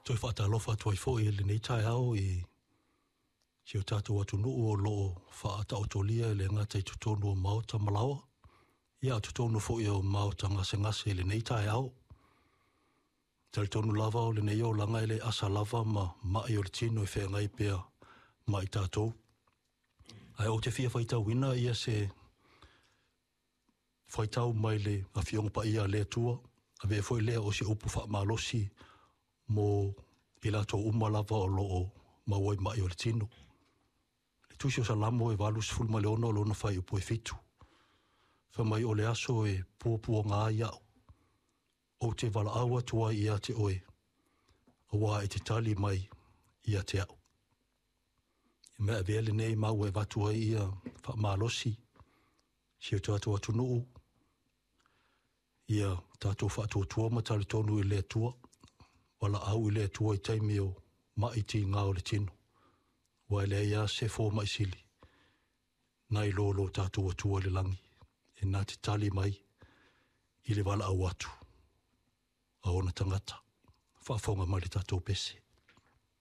Toi whaatalofa toi fo I le nei tai au I si o tātou atu nuu o loo whaata o tolia le ngata I tutonu o Maota Malawa. Ia tutonu fo I o Maota ngase le nei tai au. Tali tonu lava o le nei o langa ele asa lava ma mai o le tino I whengai pia mai tātou. Ai o te fia whaitau wina ia se whaitau mai le a fionga pa ia le tua. A vea foi lea o se upu wha malosi mo I lato umalava o loo mawai mai o le tino. Le tusi o salamo e valus fulma leona o lona whai upo e fitu. Wha mai o le aso e pōpua ngā iau. O te wala awa tua ia te oe. A wā e te tali mai ia te au. I mea vele nei mau e vatua ia wha malosi. Si o tātou atu nuu. Ia tātou wha tua matali tonu I lea tua. Wala au I lea tua I taimi o maiti ngā o le tino. Wa lea ia se fō mai sili. Nai lolo tātou atua le langi. E nā te tali mai I le wala au atu. A ona tangata. Whaafonga mai le tātou pese.